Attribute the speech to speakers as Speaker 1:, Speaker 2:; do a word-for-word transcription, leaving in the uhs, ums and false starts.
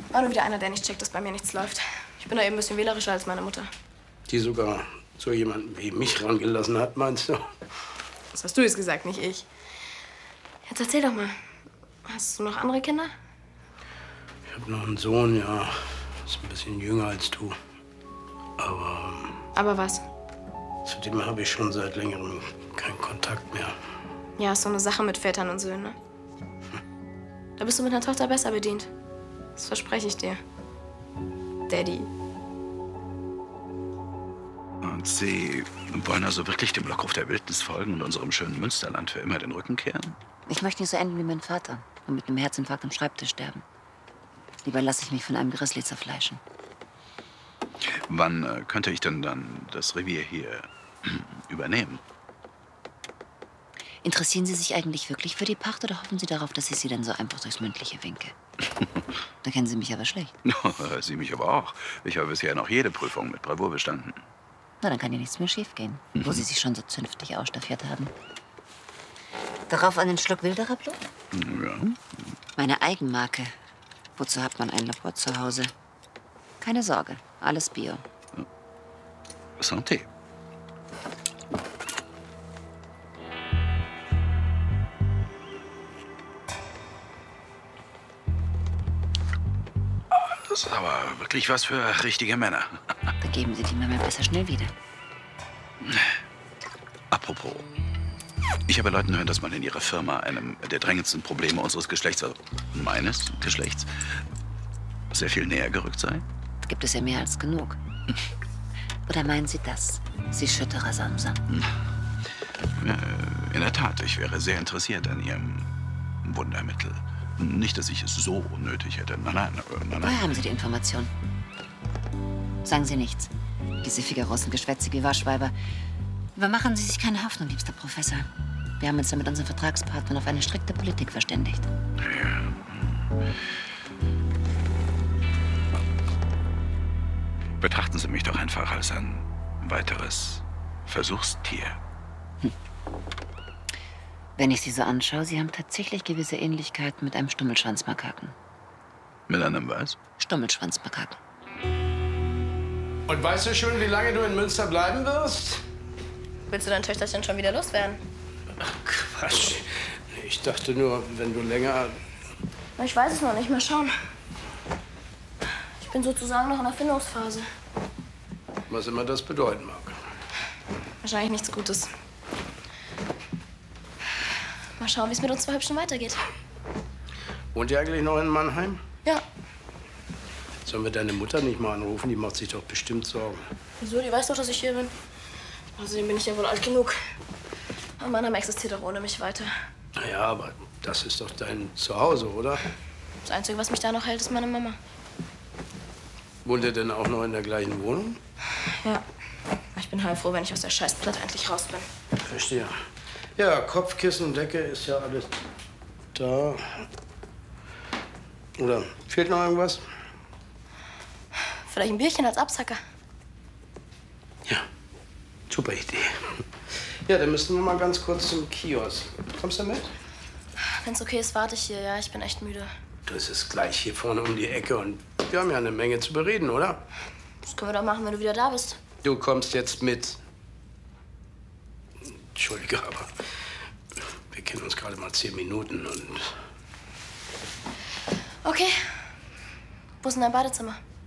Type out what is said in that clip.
Speaker 1: War nur wieder einer, der nicht checkt, dass bei mir nichts läuft. Ich bin da eben ein bisschen wählerischer als meine Mutter.
Speaker 2: Die sogar so jemanden wie mich rangelassen hat, meinst du?
Speaker 1: Das hast du jetzt gesagt, nicht ich. Jetzt erzähl doch mal. Hast du noch andere Kinder?
Speaker 2: Ich habe noch einen Sohn, ja. Ist ein bisschen jünger als du. Aber...
Speaker 1: Aber was?
Speaker 2: Zu dem habe ich schon seit längerem keinen Kontakt mehr.
Speaker 1: Ja, ist so eine Sache mit Vätern und Söhnen, ne? Da bist du mit einer Tochter besser bedient. Das verspreche ich dir. Daddy.
Speaker 3: Und Sie wollen also wirklich dem Lockruf der Wildnis folgen und unserem schönen Münsterland für immer den Rücken kehren?
Speaker 4: Ich möchte nicht so enden wie mein Vater und mit einem Herzinfarkt am Schreibtisch sterben. Lieber lasse ich mich von einem Grizzly zerfleischen.
Speaker 3: Wann äh, könnte ich denn dann das Revier hier äh, übernehmen?
Speaker 4: Interessieren Sie sich eigentlich wirklich für die Pacht oder hoffen Sie darauf, dass ich Sie dann so einfach durchs Mündliche winke? Da kennen Sie mich aber schlecht.
Speaker 3: Sie mich aber auch. Ich habe bisher noch jede Prüfung mit Bravour bestanden.
Speaker 4: Na, dann kann ja nichts mehr schiefgehen, wo Sie sich schon so zünftig ausstaffiert haben. Darauf einen Schluck Wilderer Blut?
Speaker 3: Ja.
Speaker 4: Meine Eigenmarke. Wozu hat man ein Labor zu Hause? Keine Sorge, alles Bio.
Speaker 3: Santé. Das ist aber wirklich was für richtige Männer.
Speaker 4: Da geben Sie die Mama besser schnell wieder.
Speaker 3: Apropos. Ich habe Leuten hören, dass man in Ihrer Firma einem der drängendsten Probleme unseres Geschlechts, also meines Geschlechts, sehr viel näher gerückt sei.
Speaker 4: Gibt es ja mehr als genug. Oder meinen Sie das, Sie Schütterer Samsam?
Speaker 3: Ja, in der Tat, ich wäre sehr interessiert an Ihrem Wundermittel. Nicht, dass ich es so nötig hätte. Nein, nein, nein, nein.
Speaker 4: Woher haben Sie die Information? Sagen Sie nichts. Diese Figarossen-Geschwätze wie Waschweiber. Übermachen Sie sich keine Hoffnung, liebster Professor. Wir haben uns ja mit unseren Vertragspartnern auf eine strikte Politik verständigt.
Speaker 3: Ja. Betrachten Sie mich doch einfach als ein weiteres Versuchstier.
Speaker 4: Hm. Wenn ich Sie so anschaue, Sie haben tatsächlich gewisse Ähnlichkeiten mit einem Stummelschwanzmakaken.
Speaker 3: Mit einem was?
Speaker 4: Stummelschwanzmakaken.
Speaker 2: Und weißt du schon, wie lange du in Münster bleiben wirst?
Speaker 1: Willst du dein Töchterchen schon wieder loswerden?
Speaker 2: Ach, Quatsch. Ich dachte nur, wenn du länger...
Speaker 1: Ich weiß es noch nicht. Mal schauen. Ich bin sozusagen noch in der Findungsphase.
Speaker 2: Was immer das bedeuten mag.
Speaker 1: Wahrscheinlich nichts Gutes. Mal schauen, wie es mit uns zwei Hübschen weitergeht.
Speaker 2: Wohnt ihr eigentlich noch in Mannheim?
Speaker 1: Ja.
Speaker 2: Sollen wir deine Mutter nicht mal anrufen? Die macht sich doch bestimmt Sorgen.
Speaker 1: Wieso? Die weiß doch, dass ich hier bin. Außerdem bin ich ja wohl alt genug. Aber Mannheim existiert auch ohne mich weiter.
Speaker 2: Na ja, aber das ist doch dein Zuhause, oder?
Speaker 1: Das Einzige, was mich da noch hält, ist meine Mama.
Speaker 2: Wohnt ihr denn auch noch in der gleichen Wohnung?
Speaker 1: Ja. Ich bin heilfroh, wenn ich aus der Scheißplatte endlich raus bin.
Speaker 2: Verstehe. Ja, Kopfkissen, Decke ist ja alles da. Oder fehlt noch irgendwas?
Speaker 1: Vielleicht ein Bierchen als Absacker.
Speaker 2: Ja, super Idee. Ja, dann müssen wir mal ganz kurz zum Kiosk. Kommst du mit?
Speaker 1: Wenn's okay ist, warte ich hier. Ja, ich bin echt müde.
Speaker 2: Das ist gleich hier vorne um die Ecke und wir haben ja eine Menge zu bereden, oder?
Speaker 1: Das können wir doch machen, wenn du wieder da bist.
Speaker 2: Du kommst jetzt mit. Entschuldige, aber wir kennen uns gerade mal zehn Minuten und...
Speaker 1: Okay. Wo ist denn dein Badezimmer?